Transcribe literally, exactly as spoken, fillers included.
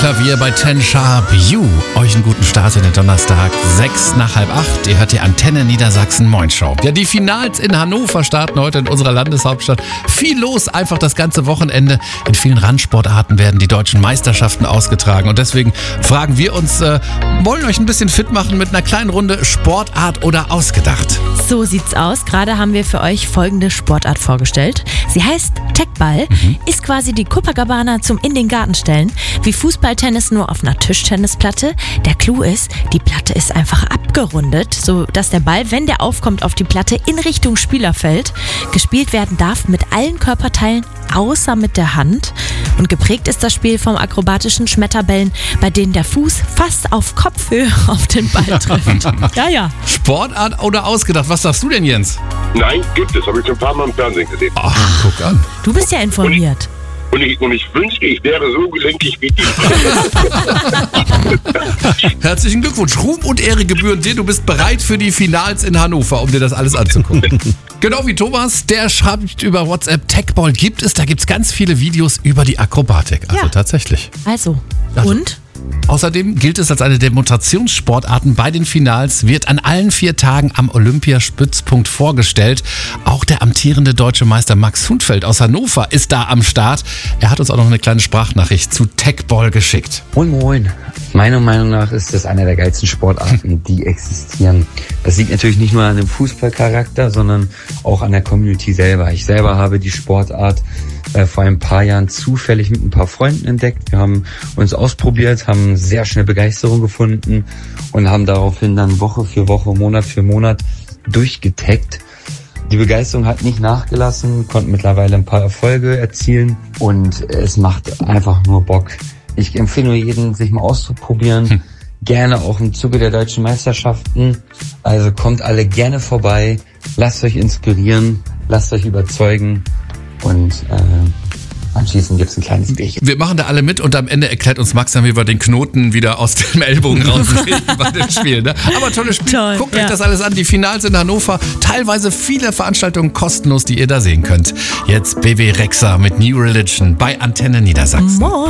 Klavier bei Ten Sharp You. Euch einen guten Start in den Donnerstag, sechs nach halb acht. Ihr hört die Antenne Niedersachsen Moin Show. Ja, die Finals in Hannover starten heute in unserer Landeshauptstadt. Viel los, einfach das ganze Wochenende. In vielen Randsportarten werden die deutschen Meisterschaften ausgetragen. Und deswegen fragen wir uns, äh, wollen euch ein bisschen fit machen mit einer kleinen Runde Sportart oder ausgedacht? So sieht's aus. Gerade haben wir für euch folgende Sportart vorgestellt. Sie heißt Techball, mhm. ist quasi die Copacabana zum in den Garten stellen. Wie Fußballtennis nur auf einer Tischtennisplatte. Der Clou ist, die Platte ist einfach abgerundet, sodass der Ball, wenn der aufkommt auf die Platte, in Richtung Spieler fällt. Gespielt werden darf mit allen Körperteilen, außer mit der Hand. Und geprägt ist das Spiel vom akrobatischen Schmetterbällen, bei denen der Fuß fast auf Kopfhöhe auf den Ball trifft. Ja, ja. Sportart oder ausgedacht? Was sagst du denn, Jens? Nein, gibt es. Habe ich schon ein paar Mal im Fernsehen gesehen. Ach, guck an. Du bist ja informiert. Und ich, und ich wünschte, ich wäre so gelenkig wie die. Herzlichen Glückwunsch. Ruhm und Ehre gebühren dir. Du bist bereit für die Finals in Hannover, um dir das alles anzugucken. Genau wie Thomas, der schreibt über WhatsApp, Techball gibt es. Da gibt es ganz viele Videos über die Akrobatik. Also ja. tatsächlich. Also, also. und? Außerdem gilt es als eine der Demonstrationssportarten bei den Finals, wird an allen vier Tagen am Olympiastützpunkt vorgestellt. Auch der amtierende deutsche Meister Max Hundfeld aus Hannover ist da am Start. Er hat uns auch noch eine kleine Sprachnachricht zu Techball geschickt. Moin Moin. Meiner Meinung nach ist das eine der geilsten Sportarten, die existieren. Das liegt natürlich nicht nur an dem Fußballcharakter, sondern auch an der Community selber. Ich selber habe die Sportart äh, vor ein paar Jahren zufällig mit ein paar Freunden entdeckt. Wir haben uns ausprobiert, haben sehr schnell Begeisterung gefunden und haben daraufhin dann Woche für Woche, Monat für Monat durchgetaggt. Die Begeisterung hat nicht nachgelassen, konnten mittlerweile ein paar Erfolge erzielen und es macht einfach nur Bock. Ich empfehle nur jedem, sich mal auszuprobieren. Hm. Gerne auch im Zuge der deutschen Meisterschaften. Also kommt alle gerne vorbei. Lasst euch inspirieren. Lasst euch überzeugen. Und äh, anschließend gibt's ein kleines Bierchen. Wir machen da alle mit und am Ende erklärt uns Max dann, wie wir den Knoten wieder aus dem Ellbogen rauskriegen bei dem Spiel. Ne? Aber tolles Spiel. Toll, Guckt ja. euch das alles an. Die Finals in Hannover. Teilweise viele Veranstaltungen kostenlos, die ihr da sehen könnt. Jetzt Bebe Rexha mit New Religion bei Antenne Niedersachsen. Moin.